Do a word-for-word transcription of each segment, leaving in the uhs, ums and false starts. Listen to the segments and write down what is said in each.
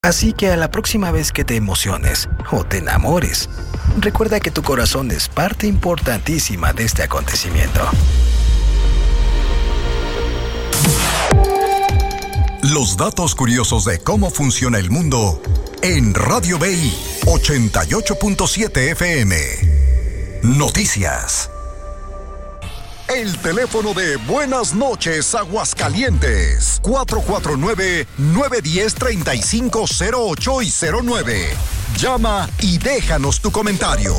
Así que a la próxima vez que te emociones o te enamores, recuerda que tu corazón es parte importantísima de este acontecimiento. Los datos curiosos de cómo funciona el mundo en Radio B I ochenta y ocho punto siete F M. Noticias. El teléfono de Buenas Noches Aguascalientes, cuatro cuatro nueve, nueve uno cero, tres cinco cero ocho y cero nueve. Llama y déjanos tu comentario.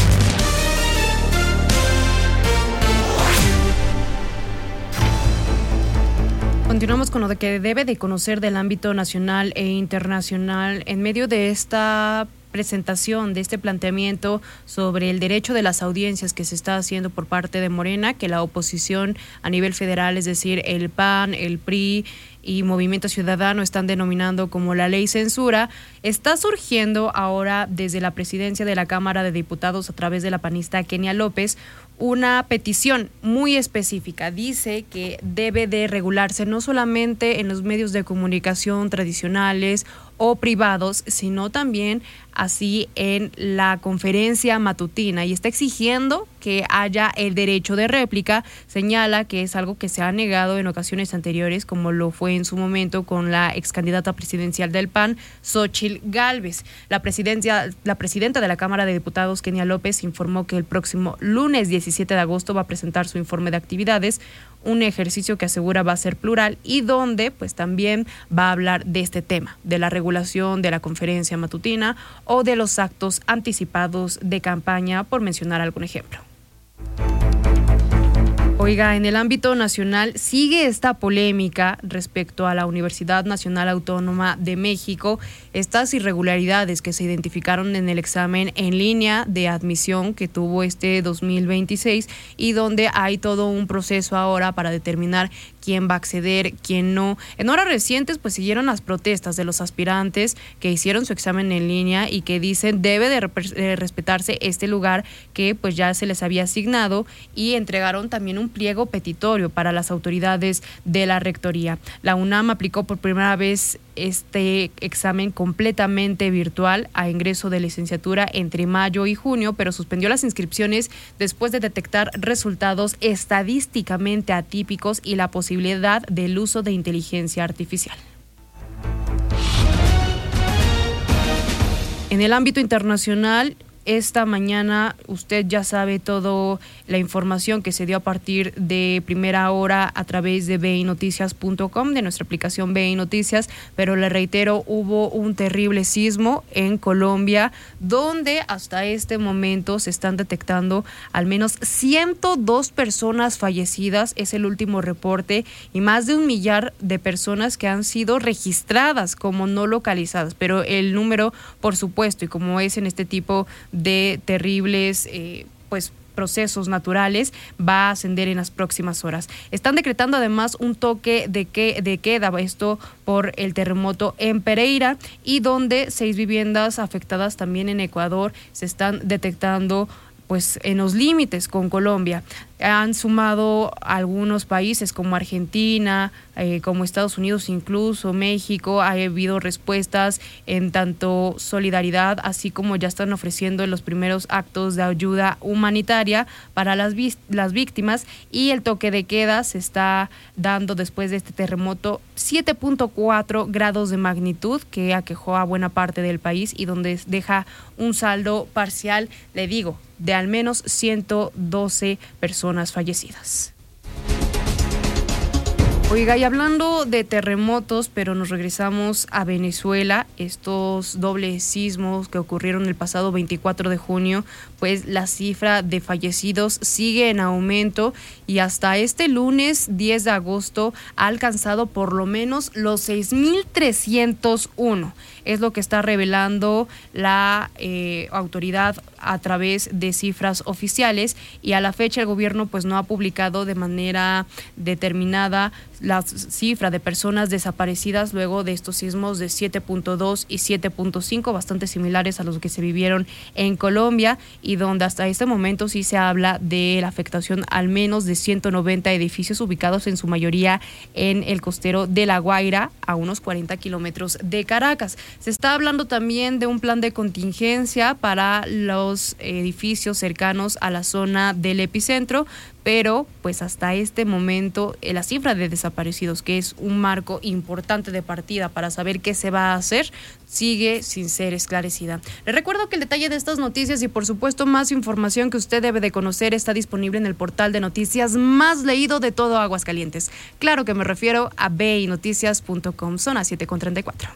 Continuamos con lo de que debe de conocer del ámbito nacional e internacional en medio de esta presentación, de este planteamiento sobre el derecho de las audiencias que se está haciendo por parte de Morena, que la oposición a nivel federal, es decir, el P A N, el P R I y Movimiento Ciudadano están denominando como la ley censura, está surgiendo ahora desde la presidencia de la Cámara de Diputados a través de la panista Kenia López una petición muy específica. Dice que debe de regularse no solamente en los medios de comunicación tradicionales o privados, sino también así en la conferencia matutina, y está exigiendo que haya el derecho de réplica. Señala que es algo que se ha negado en ocasiones anteriores, como lo fue en su momento con la ex candidata presidencial del P A N, Xóchitl Gálvez. La presidencia, la presidenta de la Cámara de Diputados, Kenia López, informó que el próximo lunes diecisiete de agosto va a presentar su informe de actividades, un ejercicio que asegura va a ser plural y donde pues también va a hablar de este tema, de la regulación de la conferencia matutina o de los actos anticipados de campaña, por mencionar algún ejemplo. Oiga, en el ámbito nacional sigue esta polémica respecto a la Universidad Nacional Autónoma de México, estas irregularidades que se identificaron en el examen en línea de admisión que tuvo este dos mil veintiséis y donde hay todo un proceso ahora para determinar quién va a acceder, quién no. En horas recientes pues siguieron las protestas de los aspirantes que hicieron su examen en línea y que dicen debe de, rep- de respetarse este lugar que pues ya se les había asignado, y entregaron también un pliego petitorio para las autoridades de la rectoría. La UNAM aplicó por primera vez este examen completamente virtual a ingreso de licenciatura entre mayo y junio, pero suspendió las inscripciones después de detectar resultados estadísticamente atípicos y la posibilidad del uso de inteligencia artificial. En el ámbito internacional, esta mañana usted ya sabe toda la información que se dio a partir de primera hora a través de b i noticias punto com, de nuestra aplicación B I Noticias, pero le reitero, hubo un terrible sismo en Colombia, donde hasta este momento se están detectando al menos ciento dos personas fallecidas, es el último reporte, y más de un millar de personas que han sido registradas como no localizadas, pero el número, por supuesto, y como es en este tipo de terribles eh, pues procesos naturales, va a ascender en las próximas horas. Están decretando además un toque de, que, de queda, esto por el terremoto en Pereira, y donde seis viviendas afectadas también en Ecuador se están detectando pues en los límites con Colombia. Han sumado algunos países como Argentina, eh, como Estados Unidos, incluso México. Ha habido respuestas en tanto solidaridad, así como ya están ofreciendo los primeros actos de ayuda humanitaria para las, vi- las víctimas, y el toque de queda se está dando después de este terremoto siete punto cuatro grados de magnitud que aquejó a buena parte del país y donde deja un saldo parcial, le digo, de al menos ciento doce personas fallecidas. Oiga, y hablando de terremotos, pero nos regresamos a Venezuela, estos dobles sismos que ocurrieron el pasado veinticuatro de junio, pues la cifra de fallecidos sigue en aumento y hasta este lunes diez de agosto ha alcanzado por lo menos los seis mil trescientos uno. Es lo que está revelando la eh, autoridad a través de cifras oficiales, y a la fecha el gobierno pues no ha publicado de manera determinada la cifra de personas desaparecidas luego de estos sismos de siete punto dos y siete punto cinco, bastante similares a los que se vivieron en Colombia, y donde hasta este momento sí se habla de la afectación al menos de ciento noventa edificios ubicados en su mayoría en el costero de La Guaira, a unos cuarenta kilómetros de Caracas. Se está hablando también de un plan de contingencia para los edificios cercanos a la zona del epicentro, pero pues hasta este momento eh, la cifra de desaparecidos, que es un marco importante de partida para saber qué se va a hacer, sigue sin ser esclarecida. Les recuerdo que el detalle de estas noticias y por supuesto más información que usted debe de conocer está disponible en el portal de noticias más leído de todo Aguascalientes. Claro que me refiero a be i noticias punto com. Son las siete con treinta y cuatro.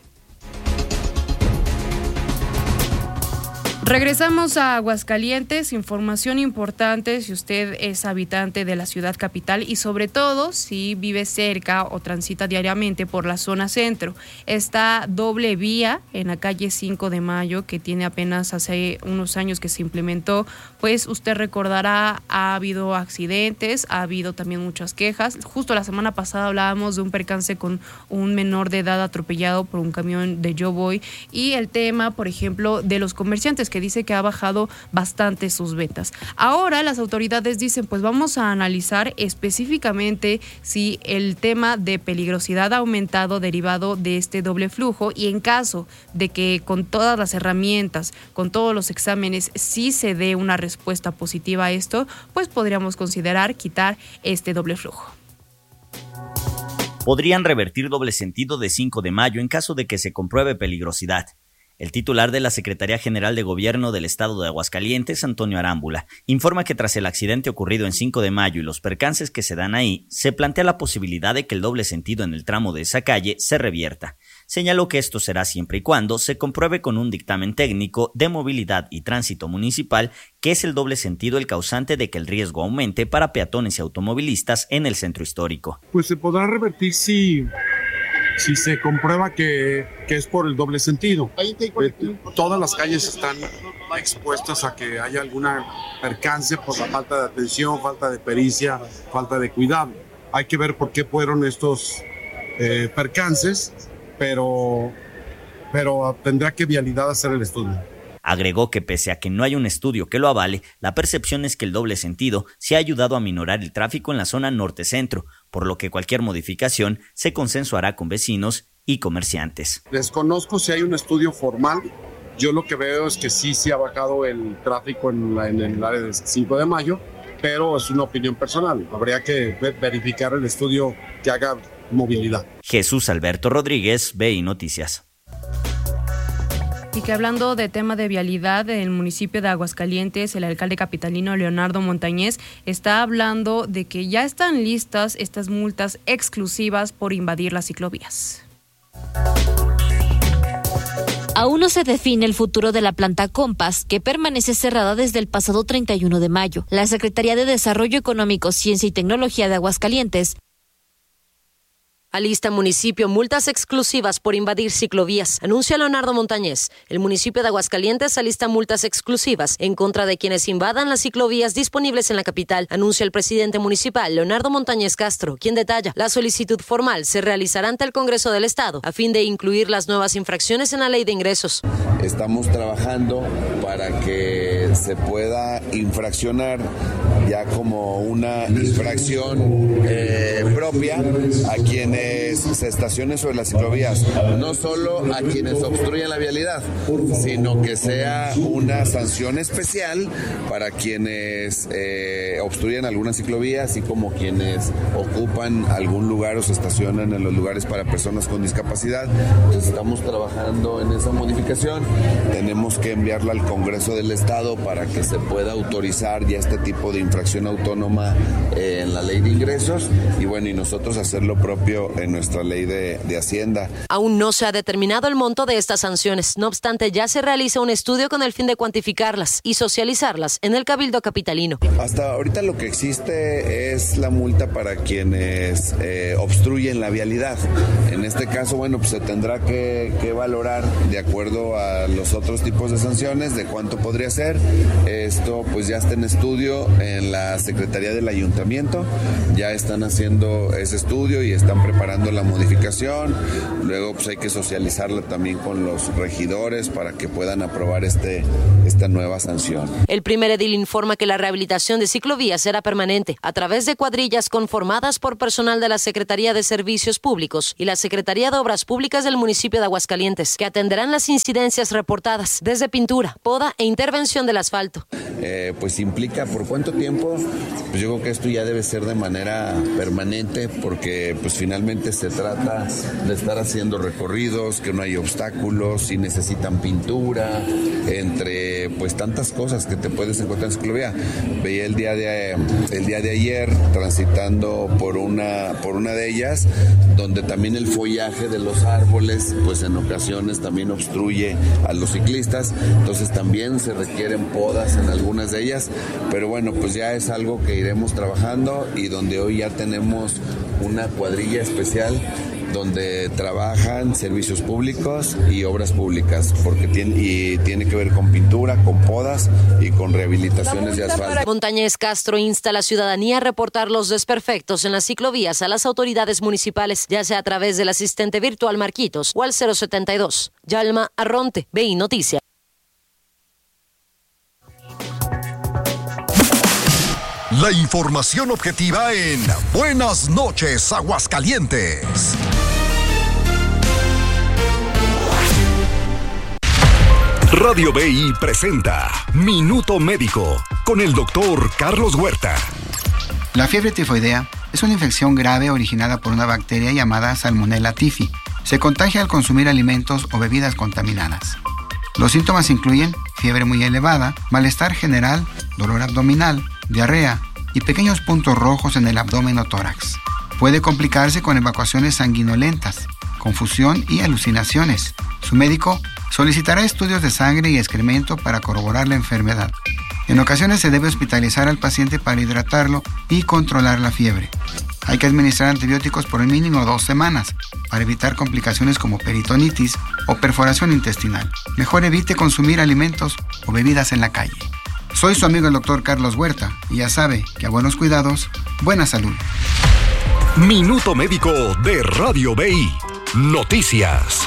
Regresamos a Aguascalientes, información importante si usted es habitante de la ciudad capital y sobre todo si vive cerca o transita diariamente por la zona centro. Esta doble vía en la calle cinco de mayo, que tiene apenas hace unos años que se implementó, pues usted recordará, ha habido accidentes, ha habido también muchas quejas. Justo la semana pasada hablábamos de un percance con un menor de edad atropellado por un camión de Yo Voy, y el tema, por ejemplo, de los comerciantes, que dice que ha bajado bastante sus ventas. Ahora las autoridades dicen, pues vamos a analizar específicamente si el tema de peligrosidad ha aumentado derivado de este doble flujo, y en caso de que con todas las herramientas, con todos los exámenes, sí se dé una respuesta positiva a esto, pues podríamos considerar quitar este doble flujo. Podrían revertir doble sentido de cinco de mayo en caso de que se compruebe peligrosidad. El titular de la Secretaría General de Gobierno del Estado de Aguascalientes, Antonio Arámbula, informa que tras el accidente ocurrido en cinco de mayo y los percances que se dan ahí, se plantea la posibilidad de que el doble sentido en el tramo de esa calle se revierta. Señaló que esto será siempre y cuando se compruebe con un dictamen técnico de movilidad y tránsito municipal que es el doble sentido el causante de que el riesgo aumente para peatones y automovilistas en el centro histórico. Pues se podrá revertir si... si se comprueba que, que es por el doble sentido. Eh, todas las calles están expuestas a que haya alguna percance por la falta de atención, falta de pericia, falta de cuidado. Hay que ver por qué fueron estos eh, percances, pero, pero tendrá que Vialidad hacer el estudio. Agregó que pese a que no hay un estudio que lo avale, la percepción es que el doble sentido se ha ayudado a minorar el tráfico en la zona norte-centro, por lo que cualquier modificación se consensuará con vecinos y comerciantes. Desconozco si hay un estudio formal. Yo lo que veo es que sí se ha bajado el tráfico en, la, en el área del cinco de mayo, pero es una opinión personal. Habría que verificar el estudio que haga movilidad. Jesús Alberto Rodríguez, be i Noticias. Y que hablando de tema de vialidad, en el municipio de Aguascalientes, el alcalde capitalino Leonardo Montañez está hablando de que ya están listas estas multas exclusivas por invadir las ciclovías. Aún no se define el futuro de la planta Compass, que permanece cerrada desde el pasado treinta y uno de mayo. La Secretaría de Desarrollo Económico, Ciencia y Tecnología de Aguascalientes alista municipio multas exclusivas por invadir ciclovías, anuncia Leonardo Montañez. El municipio de Aguascalientes alista multas exclusivas en contra de quienes invadan las ciclovías disponibles en la capital, anuncia el presidente municipal Leonardo Montañez Castro, quien detalla: la solicitud formal se realizará ante el Congreso del Estado a fin de incluir las nuevas infracciones en la ley de ingresos. Estamos trabajando para que se pueda infraccionar ya como una infracción eh, propia a quienes se estacionen sobre las ciclovías, no solo a quienes obstruyen la vialidad, sino que sea una sanción especial para quienes eh, obstruyen alguna ciclovía, así como quienes ocupan algún lugar o se estacionan en los lugares para personas con discapacidad. Entonces estamos trabajando en esa modificación, tenemos que enviarla al Congreso del Estado para que se pueda autorizar ya este tipo de infracción autónoma eh, en la ley de ingresos y bueno, y nosotros hacer lo propio en nuestra ley de, de Hacienda. Aún no se ha determinado el monto de estas sanciones, no obstante ya se realiza un estudio con el fin de cuantificarlas y socializarlas en el Cabildo Capitalino. Hasta ahorita lo que existe es la multa para quienes eh, obstruyen la vialidad. En este caso, bueno, pues se tendrá que, que valorar de acuerdo a los otros tipos de sanciones, de cuánto podría ser Esto pues ya está en estudio en la Secretaría del Ayuntamiento, ya están haciendo ese estudio y están preparando la modificación. Luego pues hay que socializarla también con los regidores para que puedan aprobar este, esta nueva sanción. El primer edil informa que la rehabilitación de ciclovías será permanente a través de cuadrillas conformadas por personal de la Secretaría de Servicios Públicos y la Secretaría de Obras Públicas del municipio de Aguascalientes, que atenderán las incidencias reportadas desde pintura, poda e intervención del asfalto. Eh, pues implica por cuánto tiempo, pues yo creo que esto ya debe ser de manera permanente, porque pues finalmente se trata de estar haciendo recorridos, que no hay obstáculos, si necesitan pintura, entre pues tantas cosas que te puedes encontrar en ciclovía. Veía el día de el día de ayer transitando por una por una de ellas, donde también el follaje de los árboles pues en ocasiones también obstruye a los ciclistas, entonces también se requieren podas en algunas de ellas, pero bueno, pues ya es algo que iremos trabajando y donde hoy ya tenemos una cuadrilla especial donde trabajan servicios públicos y obras públicas, porque tiene, y tiene que ver con pintura, con podas y con rehabilitaciones de asfalto. Montañez Castro insta a la ciudadanía a reportar los desperfectos en las ciclovías a las autoridades municipales, ya sea a través del asistente virtual Marquitos o al cero setenta y dos. Yalma Arronte, B I Noticias. La información objetiva en Buenas noches, Aguascalientes. Radio B I presenta Minuto Médico con el doctor Carlos Huerta. La fiebre tifoidea es una infección grave originada por una bacteria llamada Salmonella typhi. Se contagia al consumir alimentos o bebidas contaminadas. Los síntomas incluyen fiebre muy elevada, malestar general, dolor abdominal, diarrea y pequeños puntos rojos en el abdomen o tórax. Puede complicarse con evacuaciones sanguinolentas, confusión y alucinaciones. Su médico solicitará estudios de sangre y excremento para corroborar la enfermedad. En ocasiones se debe hospitalizar al paciente para hidratarlo y controlar la fiebre. Hay que administrar antibióticos por el mínimo dos semanas para evitar complicaciones como peritonitis o perforación intestinal. Mejor evite consumir alimentos o bebidas en la calle. Soy su amigo el doctor Carlos Huerta y ya sabe que a buenos cuidados, buena salud. Minuto Médico de Radio B I. Noticias.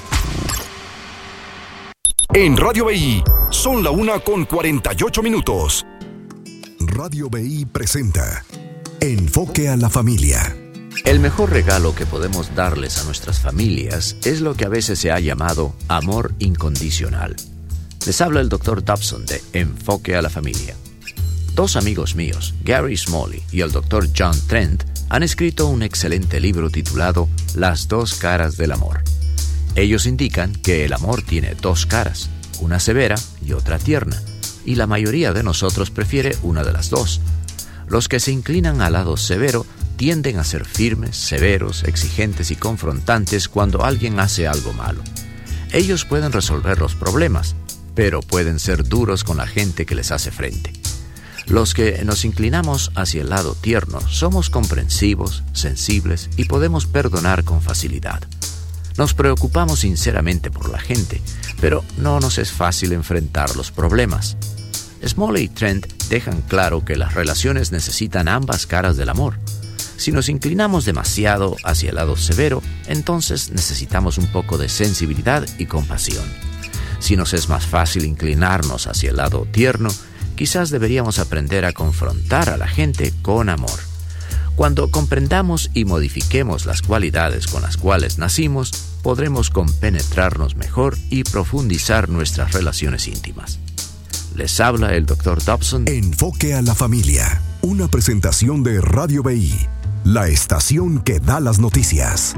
En Radio B I son la una con cuarenta y ocho minutos. Radio B I presenta Enfoque a la Familia. El mejor regalo que podemos darles a nuestras familias es lo que a veces se ha llamado amor incondicional. Les habla el doctor Dobson de Enfoque a la Familia. Dos amigos míos, Gary Smalley y el doctor John Trent, han escrito un excelente libro titulado Las dos caras del amor. Ellos indican que el amor tiene dos caras, una severa y otra tierna, y la mayoría de nosotros prefiere una de las dos. Los que se inclinan al lado severo tienden a ser firmes, severos, exigentes y confrontantes cuando alguien hace algo malo. Ellos pueden resolver los problemas, pero pueden ser duros con la gente que les hace frente. Los que nos inclinamos hacia el lado tierno somos comprensivos, sensibles y podemos perdonar con facilidad. Nos preocupamos sinceramente por la gente, pero no nos es fácil enfrentar los problemas. Smalley y Trent dejan claro que las relaciones necesitan ambas caras del amor. Si nos inclinamos demasiado hacia el lado severo, entonces necesitamos un poco de sensibilidad y compasión. Si nos es más fácil inclinarnos hacia el lado tierno, quizás deberíamos aprender a confrontar a la gente con amor. Cuando comprendamos y modifiquemos las cualidades con las cuales nacimos, podremos compenetrarnos mejor y profundizar nuestras relaciones íntimas. Les habla el doctor Dobson. Enfoque a la Familia, una presentación de Radio B I, la estación que da las noticias.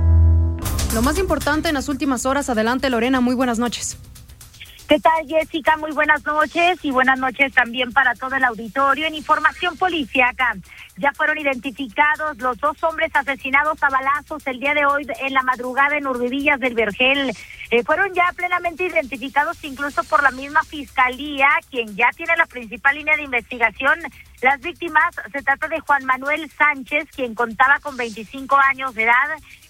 Lo más importante en las últimas horas. Adelante, Lorena, muy buenas noches. ¿Qué tal, Jessica? Muy buenas noches y buenas noches también para todo el auditorio. En información policíaca, ya fueron identificados los dos hombres asesinados a balazos el día de hoy en la madrugada en Urdivillas del Vergel. Eh, fueron ya plenamente identificados incluso por la misma fiscalía, quien ya tiene la principal línea de investigación. Las víctimas, se trata de Juan Manuel Sánchez, quien contaba con veinticinco años de edad,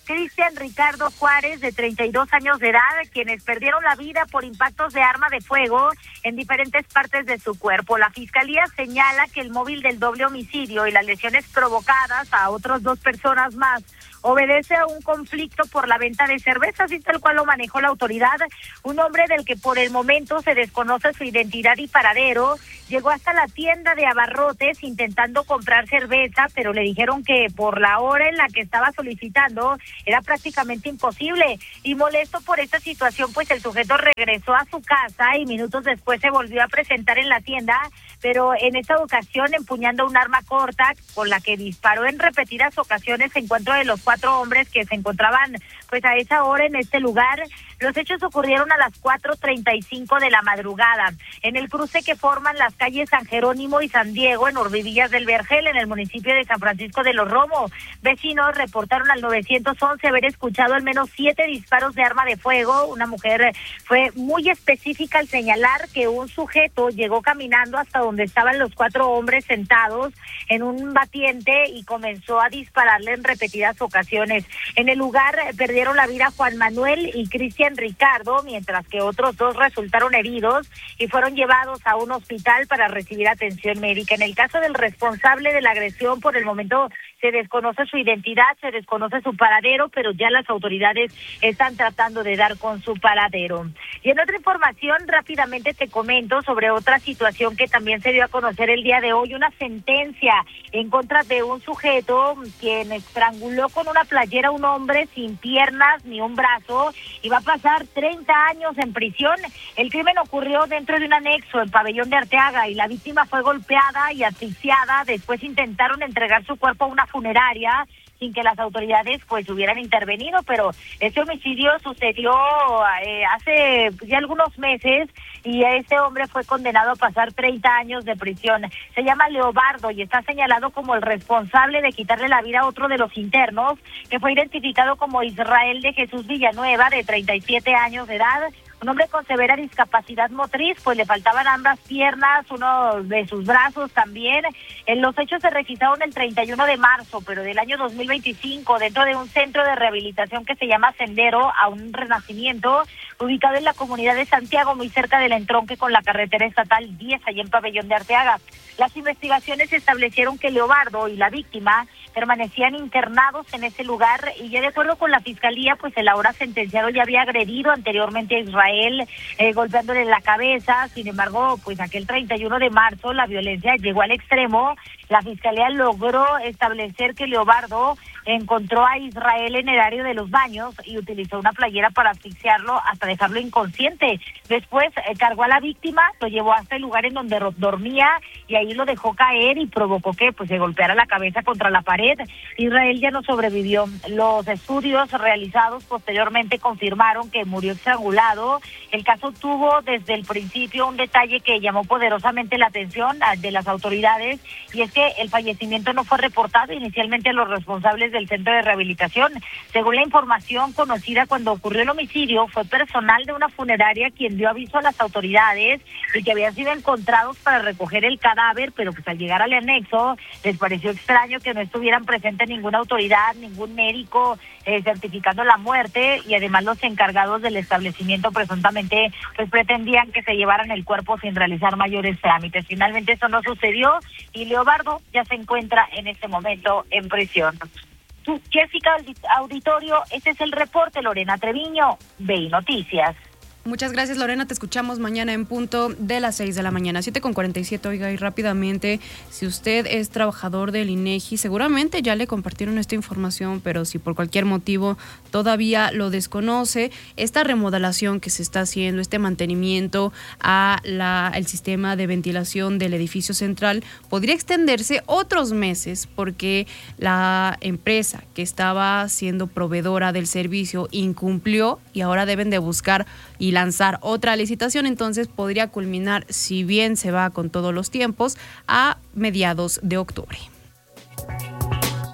Cristian Ricardo Juárez, de treinta y dos años de edad, quienes perdieron la vida por impactos de arma de fuego en diferentes partes de su cuerpo. La fiscalía señala que el móvil del doble homicidio y las lesiones provocadas a otras dos personas más obedece a un conflicto por la venta de cervezas, y tal cual lo manejó la autoridad. Un hombre del que por el momento se desconoce su identidad y paradero llegó hasta la tienda de abarrotes intentando comprar cerveza, pero le dijeron que por la hora en la que estaba solicitando era prácticamente imposible. Y molesto por esta situación, pues el sujeto regresó a su casa y minutos después se volvió a presentar en la tienda, pero en esta ocasión empuñando un arma corta con la que disparó en repetidas ocasiones en contra de los cuatro hombres que se encontraban pues a esa hora en este lugar. Los hechos ocurrieron a las cuatro treinta y cinco de la madrugada, en el cruce que forman las calles San Jerónimo y San Diego, en Orbivillas del Vergel, en el municipio de San Francisco de los Romo. Vecinos reportaron al nueve once haber escuchado al menos siete disparos de arma de fuego. Una mujer fue muy específica al señalar que un sujeto llegó caminando hasta donde estaban los cuatro hombres sentados en un batiente y comenzó a dispararle en repetidas ocasiones. En el lugar perdieron la vida Juan Manuel y Cristian Ricardo, mientras que otros dos resultaron heridos y fueron llevados a un hospital para recibir atención médica. En el caso del responsable de la agresión, por el momento se desconoce su identidad, se desconoce su paradero, pero ya las autoridades están tratando de dar con su paradero. Y en otra información, rápidamente te comento sobre otra situación que también se dio a conocer el día de hoy, una sentencia en contra de un sujeto quien estranguló con una playera a un hombre sin piernas ni un brazo y va a pasar treinta años en prisión. El crimen ocurrió dentro de un anexo en Pabellón de Arteaga y la víctima fue golpeada y asfixiada. Después intentaron entregar su cuerpo a una funeraria sin que las autoridades pues hubieran intervenido, pero este homicidio sucedió eh, hace ya algunos meses y este hombre fue condenado a pasar treinta años de prisión. Se llama Leobardo y está señalado como el responsable de quitarle la vida a otro de los internos, que fue identificado como Israel de Jesús Villanueva, de treinta y siete años de edad. Un hombre con severa discapacidad motriz, pues le faltaban ambas piernas, uno de sus brazos también. En los hechos se registraron el treinta y uno de marzo, pero del año dos mil veinticinco, dentro de un centro de rehabilitación que se llama Sendero a un Renacimiento, ubicado en la comunidad de Santiago, muy cerca del entronque con la carretera estatal diez, allá en Pabellón de Arteaga. Las investigaciones establecieron que Leobardo y la víctima permanecían internados en ese lugar y ya de acuerdo con la fiscalía, pues el ahora sentenciado ya había agredido anteriormente a Israel, eh, golpeándole la cabeza. Sin embargo, pues aquel treinta y uno de marzo la violencia llegó al extremo. La fiscalía logró establecer que Leobardo encontró a Israel en el área de los baños y utilizó una playera para asfixiarlo hasta dejarlo inconsciente. Después eh, cargó a la víctima, lo llevó hasta el lugar en donde dormía y ahí lo dejó caer y provocó que pues se golpeara la cabeza contra la pared. Israel ya no sobrevivió. Los estudios realizados posteriormente confirmaron que murió estrangulado. El caso tuvo desde el principio un detalle que llamó poderosamente la atención de las autoridades, y es que el fallecimiento no fue reportado inicialmente a los responsables del centro de rehabilitación. Según la información conocida cuando ocurrió el homicidio, fue personal de una funeraria quien dio aviso a las autoridades y que habían sido encontrados para recoger el cadáver, pero pues al llegar al anexo les pareció extraño que no estuvieran presentes ninguna autoridad, ningún médico eh, certificando la muerte, y además los encargados del establecimiento presuntamente pues pretendían que se llevaran el cuerpo sin realizar mayores trámites. Finalmente eso no sucedió y Leobardo ya se encuentra en este momento en prisión. Tú, Jessica, auditorio, este es el reporte. Lorena Treviño, V I Noticias. Muchas gracias, Lorena. Te escuchamos mañana en punto de las seis de la mañana, siete con cuarenta y siete. Oiga, y rápidamente, si usted es trabajador del INEGI, seguramente ya le compartieron esta información, pero si por cualquier motivo todavía lo desconoce, esta remodelación que se está haciendo, este mantenimiento a la el sistema de ventilación del edificio central, podría extenderse otros meses porque la empresa que estaba siendo proveedora del servicio incumplió y ahora deben de buscar y lanzar otra licitación. Entonces podría culminar, si bien se va con todos los tiempos, a mediados de octubre.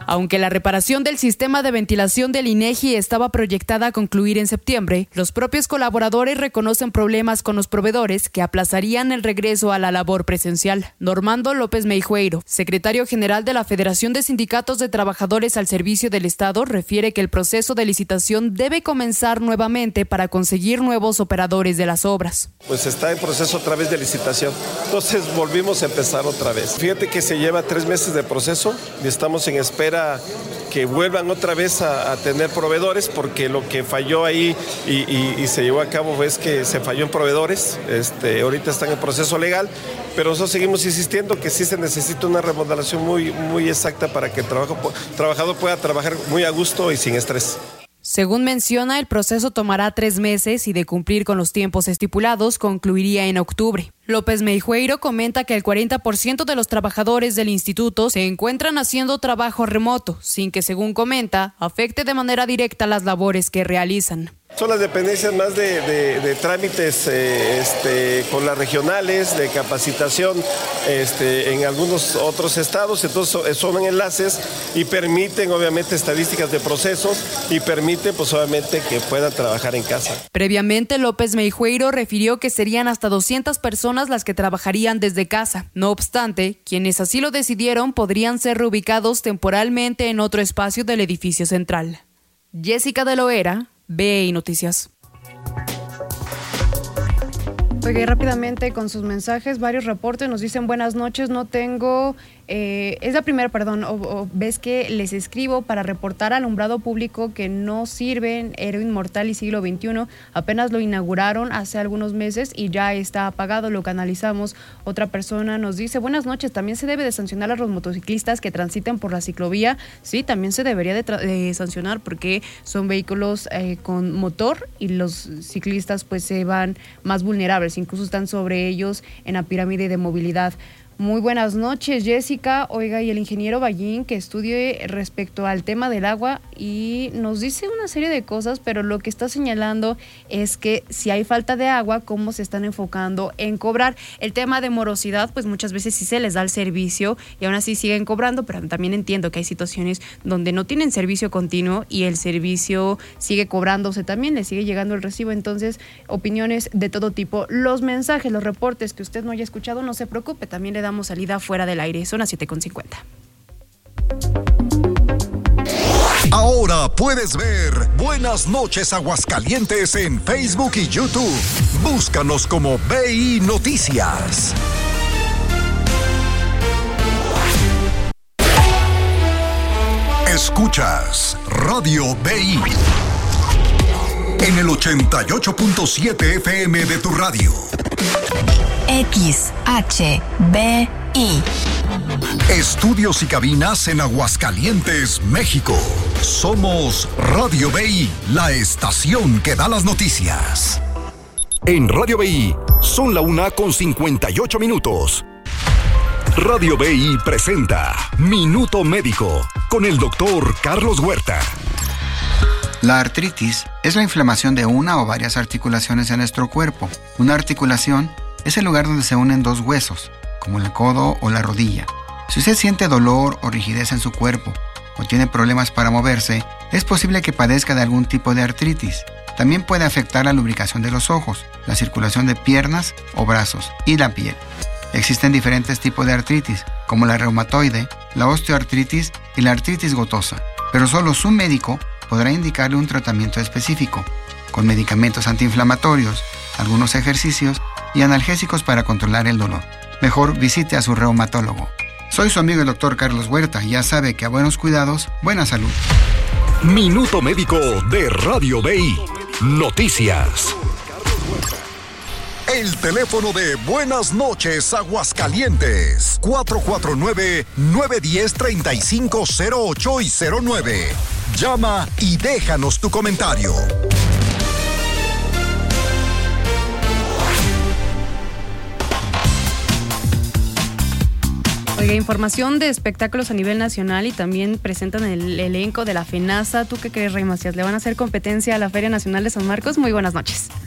Aunque la reparación del sistema de ventilación del INEGI estaba proyectada a concluir en septiembre, los propios colaboradores reconocen problemas con los proveedores que aplazarían el regreso a la labor presencial. Normando López Meijueiro, secretario general de la Federación de Sindicatos de Trabajadores al Servicio del Estado, refiere que el proceso de licitación debe comenzar nuevamente para conseguir nuevos operadores de las obras. Pues está en proceso otra vez de licitación, entonces volvimos a empezar otra vez. Fíjate que se lleva tres meses de proceso y estamos en espera que vuelvan otra vez a, a tener proveedores, porque lo que falló ahí y, y, y se llevó a cabo es que se falló en proveedores. Este, ahorita están en proceso legal, pero nosotros seguimos insistiendo que sí se necesita una remodelación muy, muy exacta para que el trabajo, trabajador pueda trabajar muy a gusto y sin estrés. Según menciona, el proceso tomará tres meses y de cumplir con los tiempos estipulados concluiría en octubre. López Meijueiro comenta que el cuarenta por ciento de los trabajadores del instituto se encuentran haciendo trabajo remoto, sin que, según comenta, afecte de manera directa las labores que realizan. Son las dependencias más de, de, de trámites eh, este, con las regionales, de capacitación este, en algunos otros estados, entonces son enlaces y permiten obviamente estadísticas de procesos y permiten pues obviamente que puedan trabajar en casa. Previamente, López Meijueiro refirió que serían hasta doscientas personas las que trabajarían desde casa. No obstante, quienes así lo decidieron podrían ser reubicados temporalmente en otro espacio del edificio central. Jessica de Loera, B I Noticias. Oiga, rápidamente con sus mensajes, varios reportes nos dicen buenas noches, no tengo, eh, es la primera, perdón, o, o ves que les escribo para reportar alumbrado público que no sirven, Héroe Inmortal y Siglo veintiuno, apenas lo inauguraron hace algunos meses y ya está apagado, lo canalizamos. Otra persona nos dice, buenas noches, también se debe de sancionar a los motociclistas que transiten por la ciclovía. Sí, también se debería de, de sancionar porque son vehículos eh, con motor y los ciclistas pues se van más vulnerables, incluso están sobre ellos en la pirámide de movilidad. Muy buenas noches, Jessica. Oiga, y el ingeniero Ballín que estudie respecto al tema del agua y nos dice una serie de cosas, pero lo que está señalando es que si hay falta de agua, cómo se están enfocando en cobrar. El tema de morosidad, pues muchas veces sí se les da el servicio y aún así siguen cobrando, pero también entiendo que hay situaciones donde no tienen servicio continuo y el servicio sigue cobrándose también, le sigue llegando el recibo. Entonces, opiniones de todo tipo. Los mensajes, los reportes que usted no haya escuchado, no se preocupe, también le damos salida fuera del aire. Son las siete con cincuenta. Ahora puedes ver Buenas noches Aguascalientes en Facebook y YouTube. Búscanos como B I Noticias. Escuchas Radio B I en el ochenta y ocho punto siete F M de tu radio. X H B I. Estudios y cabinas en Aguascalientes, México. Somos Radio B I, la estación que da las noticias. En Radio B I son la una con cincuenta y ocho minutos. Radio B I presenta Minuto Médico con el doctor Carlos Huerta. La artritis es la inflamación de una o varias articulaciones en nuestro cuerpo. Una articulación es el lugar donde se unen dos huesos, como el codo o la rodilla. Si usted siente dolor o rigidez en su cuerpo o tiene problemas para moverse, es posible que padezca de algún tipo de artritis. También puede afectar la lubricación de los ojos, la circulación de piernas o brazos y la piel. Existen diferentes tipos de artritis, como la reumatoide, la osteoartritis y la artritis gotosa, pero solo su médico podrá indicarle un tratamiento específico, con medicamentos antiinflamatorios, algunos ejercicios y analgésicos para controlar el dolor. Mejor visite a su reumatólogo. Soy su amigo el doctor Carlos Huerta y ya sabe que a buenos cuidados, buena salud. Minuto Médico de Radio B I. Noticias. El teléfono de Buenas noches Aguascalientes, cuatro cuatro nueve, nueve uno cero, tres cinco cero ocho y cero nueve. Llama y déjanos tu comentario. Oiga, información de espectáculos a nivel nacional y también presentan el elenco de la FENASA. ¿Tú qué crees, Rey Macías? ¿Le van a hacer competencia a la Feria Nacional de San Marcos? Muy buenas noches.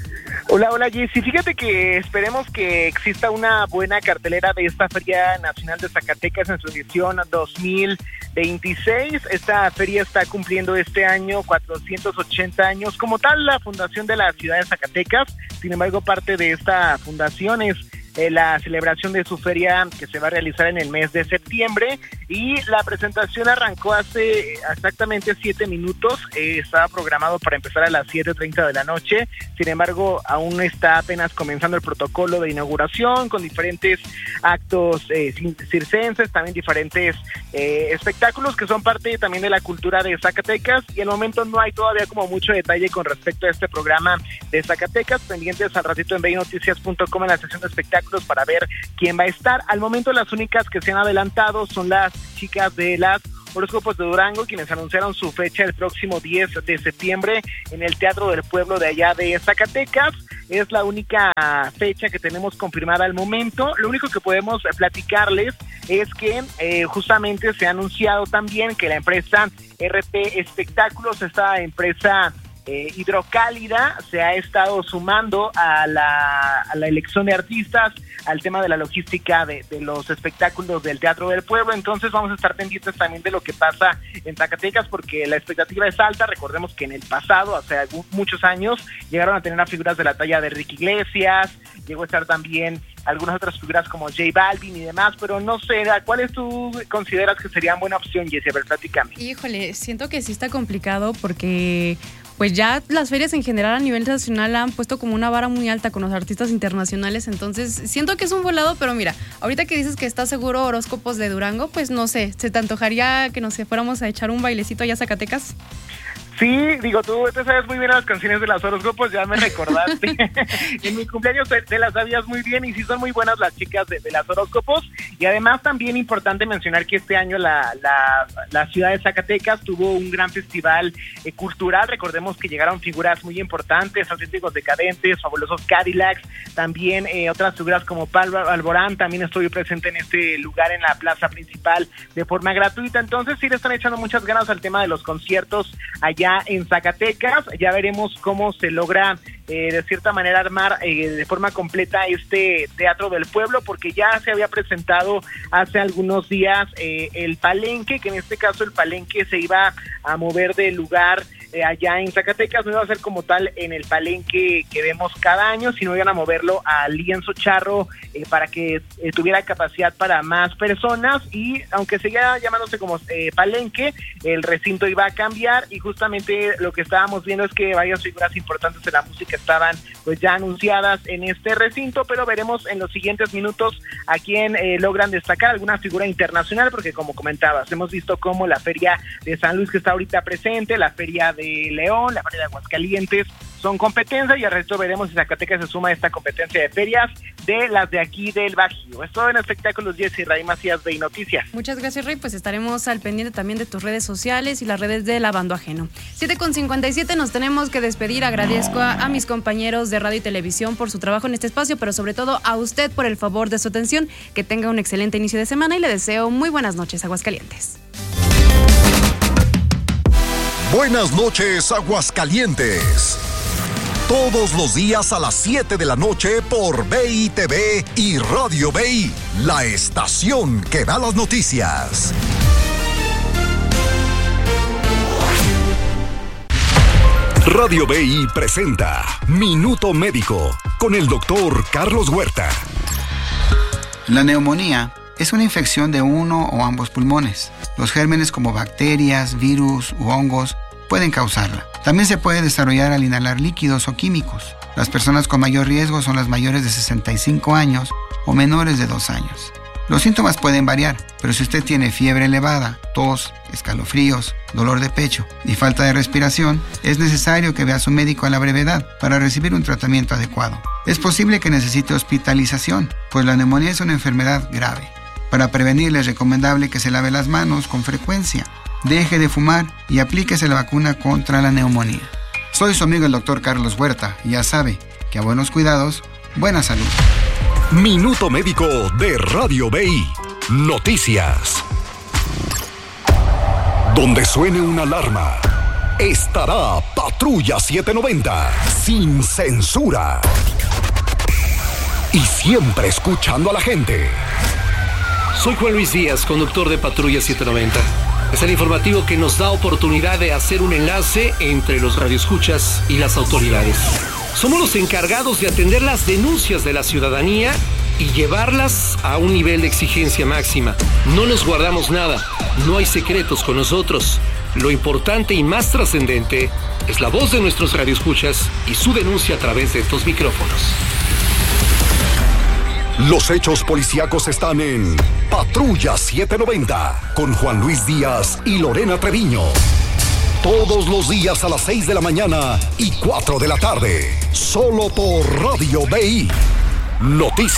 Hola, hola Jessy. Fíjate que esperemos que exista una buena cartelera de esta Feria Nacional de Zacatecas en su edición dos mil veintiséis. Esta feria está cumpliendo este año cuatrocientos ochenta años. Como tal, la fundación de la ciudad de Zacatecas, sin embargo, parte de esta fundación es Eh, la celebración de su feria que se va a realizar en el mes de septiembre, y la presentación arrancó hace exactamente siete minutos, eh, estaba programado para empezar a las siete treinta de la noche, sin embargo aún está apenas comenzando el protocolo de inauguración con diferentes actos eh, circenses, también diferentes eh, espectáculos que son parte también de la cultura de Zacatecas, y al momento no hay todavía como mucho detalle con respecto a este programa de Zacatecas. Pendientes al ratito en ve i noticias punto com en la sección de espectáculos para ver quién va a estar. Al momento las únicas que se han adelantado son las chicas de las Horóscopos de Durango, quienes anunciaron su fecha el próximo diez de septiembre en el Teatro del Pueblo de allá de Zacatecas. Es la única fecha que tenemos confirmada al momento. Lo único que podemos platicarles es que eh, justamente se ha anunciado también que la empresa R P Espectáculos, esta empresa Eh, Hidrocálida, se ha estado sumando a la, a la elección de artistas, al tema de la logística de, de los espectáculos del Teatro del Pueblo. Entonces vamos a estar pendientes también de lo que pasa en Zacatecas, porque la expectativa es alta. Recordemos que en el pasado, hace muchos años, llegaron a tener a figuras de la talla de Ricky Iglesias, llegó a estar también algunas otras figuras como J Balvin y demás, pero no sé, ¿cuáles tú consideras que serían buena opción, Jessy? A ver, platícame. Híjole, siento que sí está complicado porque pues ya las ferias en general a nivel nacional han puesto como una vara muy alta con los artistas internacionales, entonces siento que es un volado, pero mira, ahorita que dices que estás seguro Horóscopos de Durango, pues no sé, ¿se te antojaría que nos fuéramos a echar un bailecito allá a Zacatecas? Sí, digo, tú te sabes muy bien las canciones de las horóscopos, ya me recordaste. En mi cumpleaños te, te las sabías muy bien, y sí son muy buenas las chicas de, de las horóscopos. Y además también importante mencionar que este año la, la, la ciudad de Zacatecas tuvo un gran festival eh, cultural. Recordemos que llegaron figuras muy importantes, Auténticos Decadentes, Fabulosos Cadillacs, también eh, otras figuras como Pablo Alborán. También estoy presente en este lugar en la plaza principal de forma gratuita. Entonces sí le están echando muchas ganas al tema de los conciertos allá en Zacatecas. Ya veremos cómo se logra eh, de cierta manera armar eh, de forma completa este Teatro del Pueblo, porque ya se había presentado hace algunos días eh, el Palenque, que en este caso el Palenque se iba a mover del lugar eh, allá en Zacatecas. No iba a ser como tal en el Palenque que vemos cada año, sino iban a moverlo al Lienzo Charro eh, para que eh, tuviera capacidad para más personas, y aunque seguía llamándose como eh, Palenque, el recinto iba a cambiar, y justamente lo que estábamos viendo es que varias figuras importantes de la música estaban pues ya anunciadas en este recinto, pero veremos en los siguientes minutos a quién eh, logran destacar alguna figura internacional, porque como comentabas, hemos visto cómo la Feria de San Luis, que está ahorita presente, la Feria de León, la Feria de Aguascalientes, son competencias, y al resto veremos si Zacatecas se suma a esta competencia de ferias de las de aquí del Bajío. Es todo en Espectáculos, Jessy. Ray Macías, ve i Noticias. Muchas gracias, Ray. Pues estaremos al pendiente también de tus redes sociales y las redes de Lavando Ajeno. siete con cincuenta y siete, nos tenemos que despedir. Agradezco a, a mis compañeros de radio y televisión por su trabajo en este espacio, pero sobre todo a usted por el favor de su atención. Que tenga un excelente inicio de semana y le deseo muy buenas noches, Aguascalientes. Buenas noches, Aguascalientes. Todos los días a las siete de la noche por V I T V y Radio V I, la estación que da las noticias. Radio V I presenta Minuto Médico con el doctor Carlos Huerta. La neumonía es una infección de uno o ambos pulmones. Los gérmenes como bacterias, virus u hongos pueden causarla. También se puede desarrollar al inhalar líquidos o químicos. Las personas con mayor riesgo son las mayores de sesenta y cinco años o menores de dos años. Los síntomas pueden variar, pero si usted tiene fiebre elevada, tos, escalofríos, dolor de pecho y falta de respiración, es necesario que vea a su médico a la brevedad para recibir un tratamiento adecuado. Es posible que necesite hospitalización, pues la neumonía es una enfermedad grave. Para prevenirle es recomendable que se lave las manos con frecuencia, deje de fumar y aplíquese la vacuna contra la neumonía. Soy su amigo el doctor Carlos Huerta y ya sabe que a buenos cuidados, buena salud. Minuto Médico de Radio V I. Noticias. Donde suene una alarma, estará Patrulla setecientos noventa, sin censura. Y siempre escuchando a la gente. Soy Juan Luis Díaz, conductor de Patrulla setecientos noventa. Es el informativo que nos da oportunidad de hacer un enlace entre los radioescuchas y las autoridades. Somos los encargados de atender las denuncias de la ciudadanía y llevarlas a un nivel de exigencia máxima. No nos guardamos nada, no hay secretos con nosotros. Lo importante y más trascendente es la voz de nuestros radioescuchas y su denuncia a través de estos micrófonos. Los hechos policíacos están en Patrulla setecientos noventa con Juan Luis Díaz y Lorena Treviño. Todos los días a las seis de la mañana y cuatro de la tarde. Solo por Radio B I. Noticias.